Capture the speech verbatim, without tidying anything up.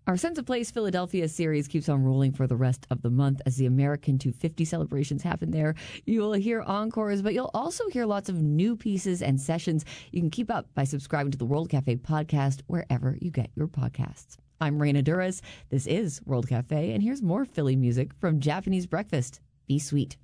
Our Sense of Place Philadelphia series keeps on rolling for the rest of the month as the American two fifty celebrations happen there. You will hear encores, but you'll also hear lots of new pieces and sessions. You can keep up by subscribing to the World Cafe podcast wherever you get your podcasts. I'm Raina Duras. This is World Cafe, and here's more Philly music from Japanese Breakfast. Be sweet.